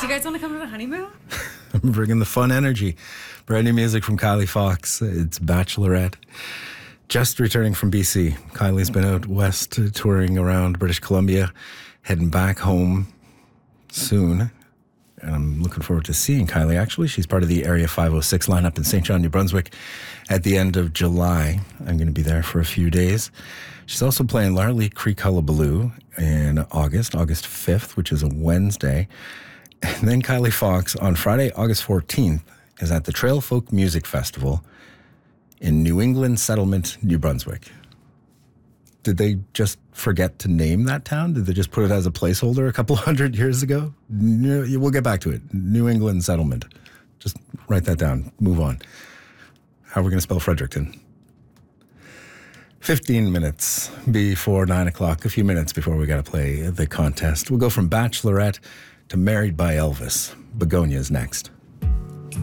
Do you guys want to come to the honeymoon? I'm bringing the fun energy. Brand new music from Kylie Fox. It's Bachelorette. Just returning from BC. Kylie's been out west touring around British Columbia, heading back home soon. And I'm looking forward to seeing Kylie, actually. She's part of the Area 506 lineup in St. John, New Brunswick at the end of July. I'm going to be there for a few days. She's also playing Larley Creek Hullabaloo in August 5th, which is a Wednesday. And then Kylie Fox on Friday, August 14th, is at the Trail Folk Music Festival in New England Settlement, New Brunswick. Did they just forget to name that town? Did they just put it as a placeholder a couple hundred years ago? We'll get back to it. New England Settlement. Just write that down. Move on. How are we going to spell Fredericton? 15 minutes before 9 o'clock, a few minutes before we got to play the contest. We'll go from Bachelorette to Married by Elvis. Begonia's next.